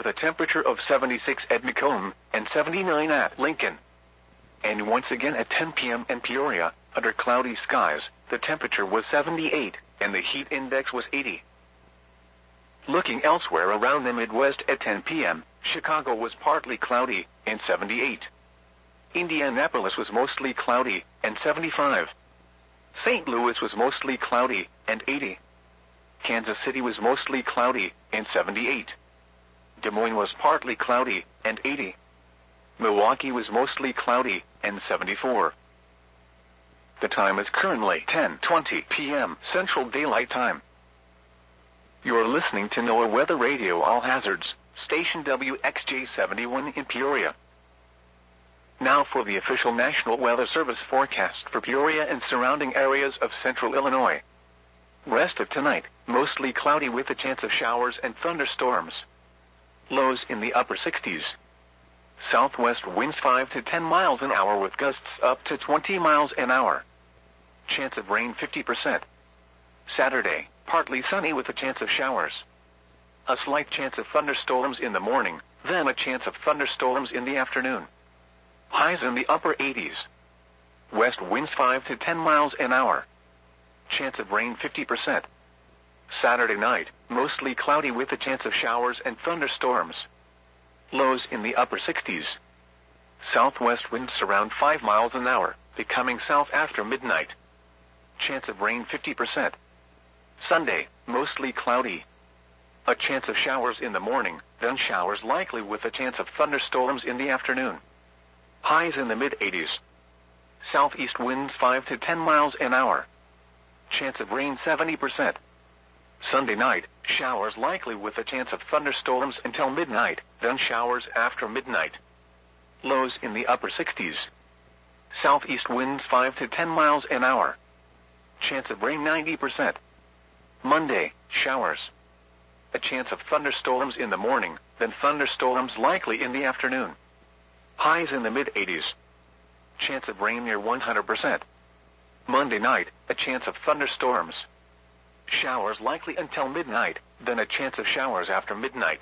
with a temperature of 76 at Macomb and 79 at Lincoln. And once again at 10 p.m. in Peoria, under cloudy skies, the temperature was 78, and the heat index was 80. Looking elsewhere around the Midwest at 10 p.m., Chicago was partly cloudy, and 78. Indianapolis was mostly cloudy, and 75. St. Louis was mostly cloudy, and 80. Kansas City was mostly cloudy, and 78. Des Moines was partly cloudy, and 80. Milwaukee was mostly cloudy, and 74. The time is currently 10:20 p.m. Central Daylight Time. You're listening to NOAA Weather Radio All Hazards, station WXJ71 in Peoria. Now for the official National Weather Service forecast for Peoria and surrounding areas of central Illinois. Rest of tonight, mostly cloudy with a chance of showers and thunderstorms. Lows in the upper 60s. Southwest winds 5 to 10 miles an hour with gusts up to 20 miles an hour. Chance of rain 50%. Saturday, partly sunny with a chance of showers. A slight chance of thunderstorms in the morning, then a chance of thunderstorms in the afternoon. Highs in the upper 80s. West winds 5 to 10 miles an hour. Chance of rain 50%. Saturday night, mostly cloudy with a chance of showers and thunderstorms. Lows in the upper 60s. Southwest winds around 5 miles an hour, becoming south after midnight. Chance of rain 50%. Sunday, mostly cloudy. A chance of showers in the morning, then showers likely with a chance of thunderstorms in the afternoon. Highs in the mid-80s. Southeast winds 5 to 10 miles an hour. Chance of rain 70%. Sunday night, showers likely with a chance of thunderstorms until midnight, then showers after midnight. Lows in the upper 60s. Southeast winds 5 to 10 miles an hour. Chance of rain 90%. Monday, showers. A chance of thunderstorms in the morning, then thunderstorms likely in the afternoon. Highs in the mid-80s. Chance of rain near 100%. Monday night, a chance of thunderstorms. Showers likely until midnight, then a chance of showers after midnight.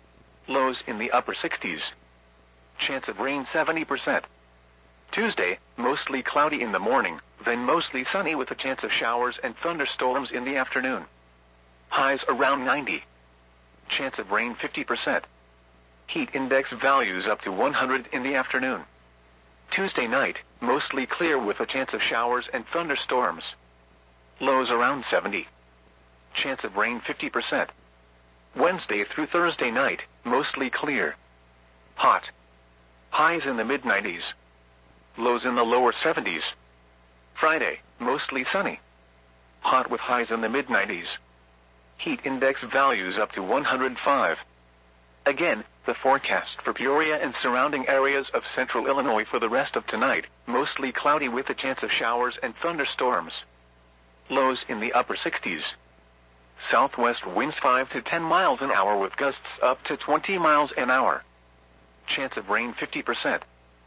Lows in the upper 60s. Chance of rain 70%. Tuesday, mostly cloudy in the morning, then mostly sunny with a chance of showers and thunderstorms in the afternoon. Highs around 90. Chance of rain 50%. Heat index values up to 100 in the afternoon. Tuesday night, mostly clear with a chance of showers and thunderstorms. Lows around 70. Chance of rain 50%. Wednesday through Thursday night, mostly clear. Hot. Highs in the mid-90s. Lows in the lower 70s. Friday, mostly sunny. Hot with highs in the mid-90s. Heat index values up to 105. Again, the forecast for Peoria and surrounding areas of central Illinois for the rest of tonight, mostly cloudy with a chance of showers and thunderstorms. Lows in the upper 60s. Southwest winds 5 to 10 miles an hour with gusts up to 20 miles an hour. Chance of rain 50%.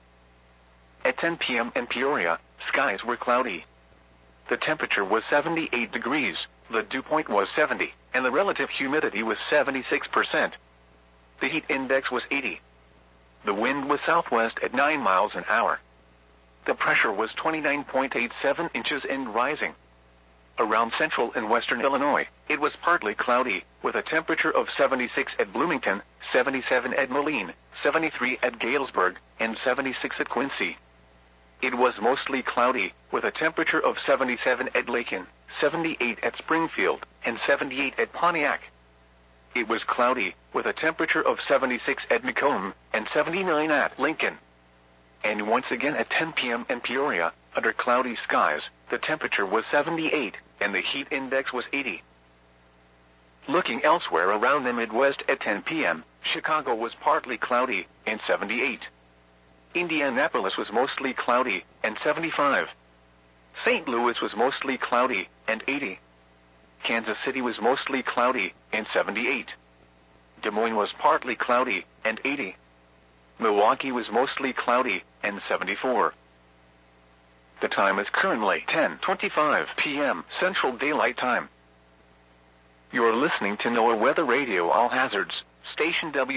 At 10 p.m. in Peoria, skies were cloudy. The temperature was 78 degrees, the dew point was 70, and the relative humidity was 76%. The heat index was 80. The wind was southwest at 9 miles an hour. The pressure was 29.87 inches and rising. Around central and western Illinois, it was partly cloudy, with a temperature of 76 at Bloomington, 77 at Moline, 73 at Galesburg, and 76 at Quincy. It was mostly cloudy, with a temperature of 77 at Lakin, 78 at Springfield, and 78 at Pontiac. It was cloudy, with a temperature of 76 at Macomb, and 79 at Lincoln. And once again at 10 p.m. in Peoria, under cloudy skies, the temperature was 78, and the heat index was 80. Looking elsewhere around the Midwest at 10 p.m., Chicago was partly cloudy, and 78. Indianapolis was mostly cloudy, and 75. St. Louis was mostly cloudy, and 80. Kansas City was mostly cloudy, and 78. Des Moines was partly cloudy, and 80. Milwaukee was mostly cloudy, and 74. The time is currently 10:25 p.m. Central Daylight Time. You're listening to NOAA Weather Radio All Hazards, station W.